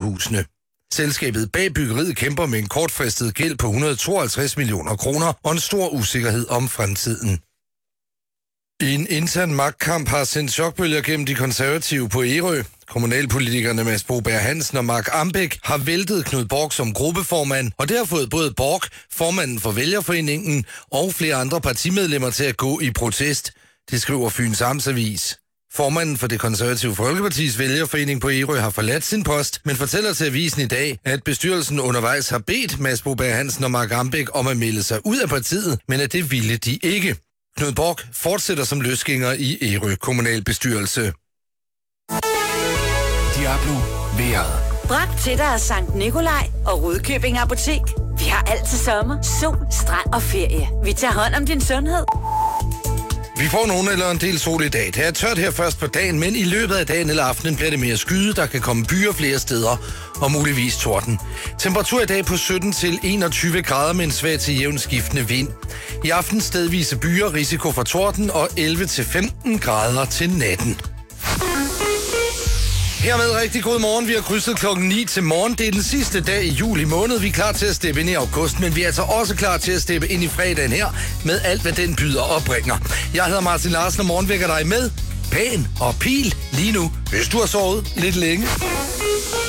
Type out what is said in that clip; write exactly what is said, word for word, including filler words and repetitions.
sygehusene. Selskabet bag byggeriet kæmper med en kortfristet gæld på et hundrede og tooghalvtreds millioner kroner og en stor usikkerhed om fremtiden. En intern magtkamp har sendt chokbølger gennem de konservative på Ærø. Kommunalpolitikerne Mads Boberg Hansen og Mark Ambæk har væltet Knud Borg som gruppeformand, og det har fået både Borg, formanden for Vælgerforeningen, og flere andre partimedlemmer til at gå i protest. Det skriver Fyns Amtsavis. Formanden for det konservative Folkepartis Vælgerforening på Ærø har forladt sin post, men fortæller til avisen i dag, at bestyrelsen undervejs har bedt Mads Boberg Hansen og Mark Ambæk om at melde sig ud af partiet, men at det ville de ikke. Knud Borg fortsætter som løsgænger i Ærø kommunalbestyrelse. Diablo vejret. Bragt til dig af Sankt Nikolaj og Rudkøbing Apotek. Vi har alt til sommer, sol, strand og ferie. Vi tager hånd om din sundhed. Vi får nogen eller en del sol i dag. Det er tørt her først på dagen, men i løbet af dagen eller aftenen bliver det mere skyde. Der kan komme byer flere steder og muligvis torden. Temperatur i dag på sytten til enogtyve grader med en svag til jævn skiftende vind. I aften stedvise byer, risiko for torden og elleve til femten grader til natten. Hermed rigtig god morgen. Vi har krydset klokken ni til morgen. Det er den sidste dag i juli måned. Vi er klar til at steppe ind i august, men vi er altså også klar til at steppe ind i fredagen her med alt, hvad den byder og bringer. Jeg hedder Martin Larsen, og morgen vækker dig med Pan og Pil lige nu, hvis du har sovet lidt længe.